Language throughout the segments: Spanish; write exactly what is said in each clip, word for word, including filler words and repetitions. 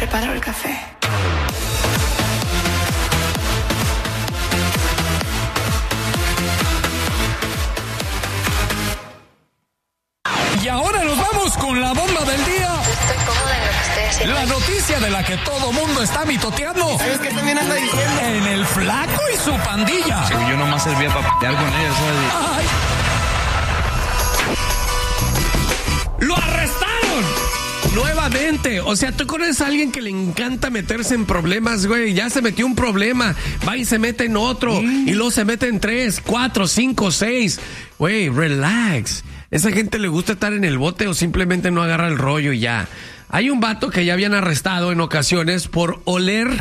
preparo el café. Y ahora nos vamos con la bomba del día. Estoy cómoda en lo que estoy haciendo. La noticia de la que todo mundo está mitoteando. ¿Sabes qué también anda diciendo? En el Flaco y su pandilla. Sí, yo nomás servía para pelear con ellos, ¿sabes? ¡Ay! ¡Lo arrestaron! Nuevamente, o sea, tú conoces a alguien que le encanta meterse en problemas, güey. Ya se metió un problema, va y se mete en otro, mm. y luego se mete en tres, cuatro, cinco, seis. Güey, relax. Esa gente le gusta estar en el bote o simplemente no agarra el rollo y ya. Hay un vato que ya habían arrestado en ocasiones por oler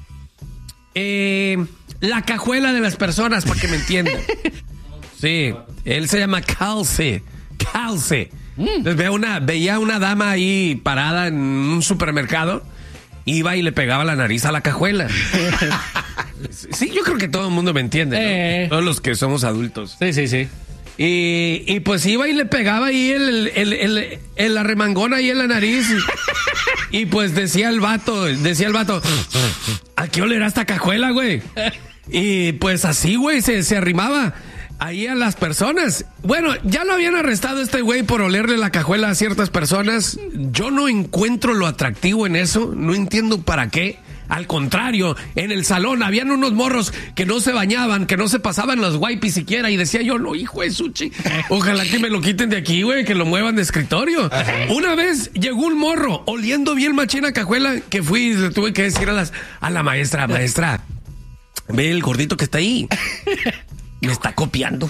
eh, la cajuela de las personas, para que me entiendan. Sí, él se llama Calce. Calce. Entonces, veía una, veía una dama ahí parada en un supermercado, iba y le pegaba la nariz a la cajuela. Sí, yo creo que todo el mundo me entiende, ¿no? eh. Todos los que somos adultos. Sí, sí, sí. Y, y pues iba y le pegaba ahí el, el, el, el, el arremangón ahí en la nariz. Y, y pues decía el vato, decía el vato, ¿a qué olerá esta cajuela, güey? Y pues así, güey, se, se arrimaba ahí a las personas. Bueno, ya lo habían arrestado este güey por olerle la cajuela a ciertas personas. Yo no encuentro lo atractivo en eso, no entiendo para qué. Al contrario, en el salón habían unos morros que no se bañaban, que no se pasaban los wipes siquiera, y decía yo, no, hijo de suchi, ojalá que me lo quiten de aquí, güey, que lo muevan de escritorio. Una vez llegó un morro oliendo bien machina cajuela, que fui y le tuve que decir a, las, a la maestra, maestra, ve el gordito que está ahí, me está copiando.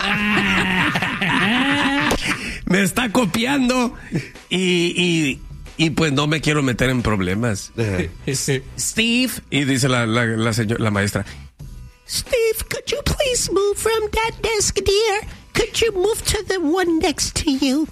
Me está copiando y... y Y pues no me quiero meter en problemas. Steve. Y dice la, la, la, señora, la maestra. Steve, could you please move from that desk, dear? Could you move to the one next to you?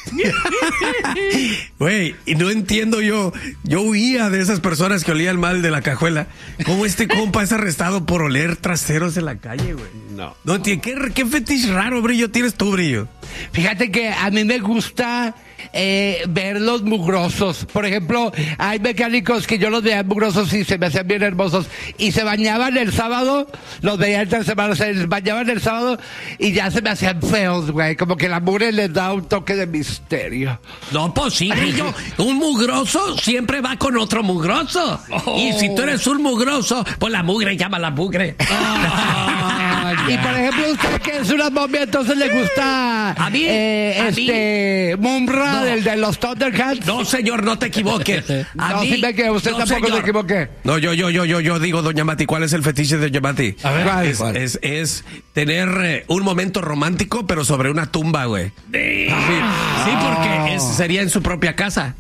Güey, y no entiendo yo. Yo huía de esas personas que olían mal de la cajuela. ¿Cómo este compa es arrestado por oler traseros en la calle, güey? No. No, ¿qué, qué fetiche raro, Brillo, tienes tú, Brillo? Fíjate que a mí me gusta eh, verlos mugrosos. Por ejemplo, hay mecánicos que yo los veía mugrosos y se me hacían bien hermosos. Y se bañaban el sábado, los veía entre semanas, se bañaban el sábado y ya se me hacían feos, güey. Como que la mugre les da un toque de misterio. No, pues sí, Brillo. Un mugroso siempre va con otro mugroso. Oh. Y si tú eres un mugroso, pues la mugre llama a la mugre. Oh, y por ejemplo, usted que es una momia, entonces le gusta a mí, eh, a este mí. Mumra No. del de los Thundercats. No, señor, no te equivoques. A no, mí, sí me que usted no, tampoco señor. se equivoque. No, yo, yo, yo, yo, yo digo, doña Mati, ¿cuál es el fetiche de doña Mati? A ver, ¿cuál? Es, ¿Cuál? es, es tener eh, un momento romántico, pero sobre una tumba, güey. Sí, sí, porque es, sería en su propia casa.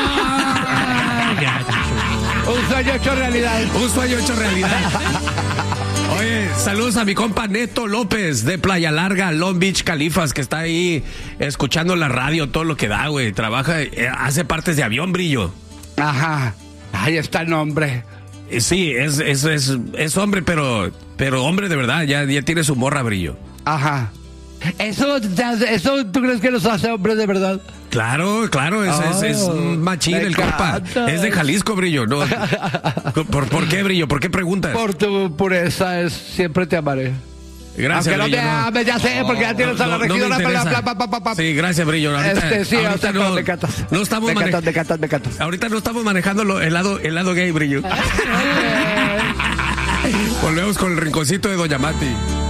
Un sueño hecho realidad. Un sueño hecho realidad. Oye, saludos a mi compa Neto López de Playa Larga, Long Beach, Califas, que está ahí escuchando la radio, todo lo que da, güey. Trabaja, eh, hace partes de avión, Brillo. Ajá. Ahí está el nombre. Eh, sí, es, es, es, es hombre, pero, pero hombre de verdad, ya, ya tiene su morra, Brillo. Ajá. Eso, eso, ¿tú crees que los hace hombres de verdad? Claro, claro, es, oh, es, es un machín el compa. Es de Jalisco, Brillo. No. ¿Por, ¿Por qué, Brillo? ¿Por qué preguntas? Por tu pureza, es, siempre te amaré. Gracias, Aunque Brillo. no me ames, ya sé, porque ya tienes a la no, no regidora. me Bla, bla, bla, bla, bla, bla. Sí, gracias, Brillo. Ahorita, este, sí, ahorita ahorita no, me cantas. no estamos me mane- cantas, me cantas, me cantas. Ahorita no estamos manejando lo, el, lado, el lado gay, Brillo. Volvemos con el rinconcito de doña Mati.